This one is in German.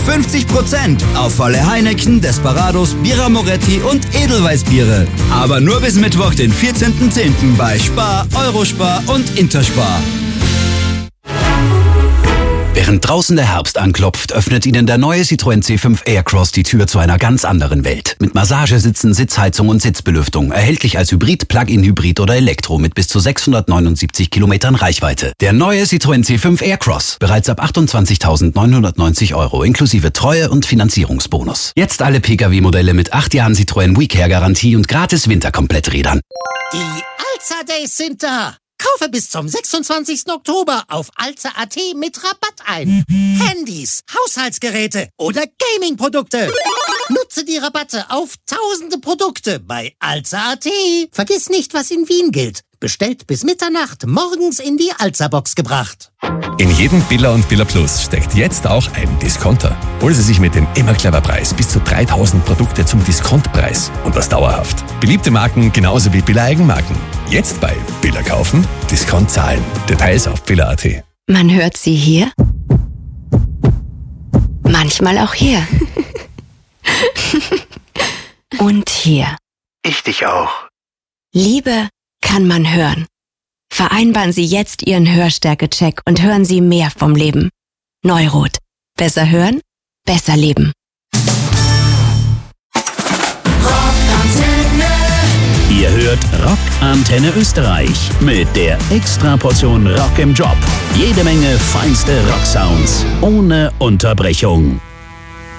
50% auf alle Heineken, Desperados, Birra Moretti und Edelweißbiere. Aber nur bis Mittwoch, den 14.10. bei Spar, Eurospar und Interspar. Während draußen der Herbst anklopft, öffnet Ihnen der neue Citroën C5 Aircross die Tür zu einer ganz anderen Welt. Mit Massagesitzen, Sitzheizung und Sitzbelüftung. Erhältlich als Hybrid, Plug-in-Hybrid oder Elektro mit bis zu 679 Kilometern Reichweite. Der neue Citroën C5 Aircross. Bereits ab 28.990 € inklusive Treue- und Finanzierungsbonus. Jetzt alle Pkw-Modelle mit 8 Jahren Citroën WeCare-Garantie und gratis Winterkompletträdern. Die Alza Days sind da. Kaufe bis zum 26. Oktober auf alza.at mit Rabatt ein. Handys, Haushaltsgeräte oder Gaming-Produkte. Nutze die Rabatte auf tausende Produkte bei alza.at. Vergiss nicht, was in Wien gilt. Bestellt bis Mitternacht, morgens in die Alza-Box gebracht. In jedem Billa und Billa Plus steckt jetzt auch ein Discounter. Holen Sie sich mit dem Immer Clever Preis bis zu 3000 Produkte zum Diskontpreis. Und das dauerhaft. Beliebte Marken genauso wie Billa Eigenmarken. Jetzt bei Billa kaufen, Discount zahlen. Details auf billa.at. Man hört sie hier, manchmal auch hier. Und hier. Ich dich auch. Liebe kann man hören. Vereinbaren Sie jetzt Ihren Hörstärke-Check und hören Sie mehr vom Leben. Neurot. Besser hören, besser leben. Ihr hört Rock Antenne Österreich mit der Extraportion Rock im Job. Jede Menge feinste Rocksounds ohne Unterbrechung.